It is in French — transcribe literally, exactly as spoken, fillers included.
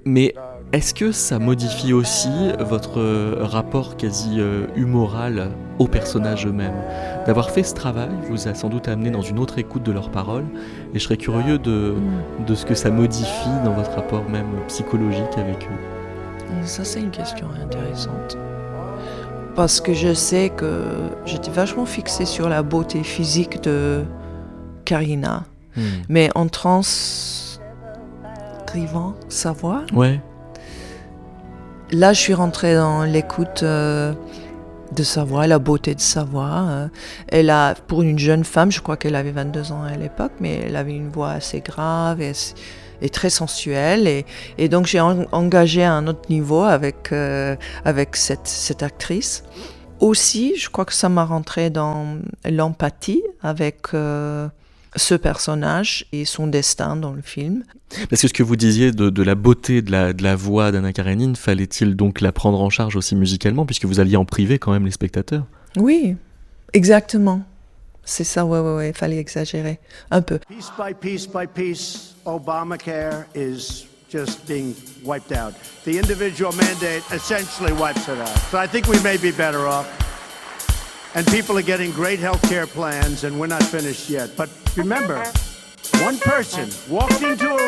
Mais est-ce que ça modifie aussi votre euh, rapport quasi euh, humoral aux personnages eux-mêmes ? D'avoir fait ce travail vous a sans doute amené dans une autre écoute de leurs paroles, et je serais curieux de, de ce que ça modifie dans votre rapport même psychologique avec eux. Ça, c'est une question intéressante. Parce que je sais que j'étais vachement fixée sur la beauté physique de Karina, hmm. mais en transcrivant sa voix, ouais. là je suis rentrée dans l'écoute euh, de sa voix, la beauté de sa voix. Euh, elle a, pour une jeune femme, je crois qu'elle avait vingt-deux ans à l'époque, mais elle avait une voix assez grave et, et très sensuelle. Et, et donc j'ai en, engagé à un autre niveau avec, euh, avec cette, cette actrice. Aussi, je crois que ça m'a rentré dans l'empathie avec euh, ce personnage et son destin dans le film. Parce que ce que vous disiez de, de la beauté de la, de la voix d'Anna Karénine, fallait-il donc la prendre en charge aussi musicalement, puisque vous alliez en priver quand même les spectateurs ? Oui, exactement. C'est ça, ouais, ouais, ouais, il fallait exagérer un peu. Piece by piece by piece, Obamacare is just being wiped out. The individual mandate essentially wipes it out. So I think we may be better off. And people are getting great health care plans, and we're not finished yet. But remember, one person walked into a